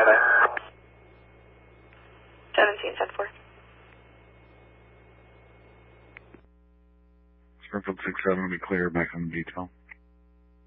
Bye-bye. 17-10-4. Springfield 6-7 will be clear, back on the detail.